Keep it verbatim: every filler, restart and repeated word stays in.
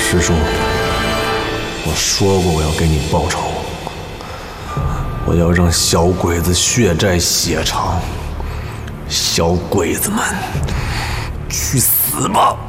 师叔，我说过我要给你报仇，我要让小鬼子血债血偿。小鬼子们，去死吧！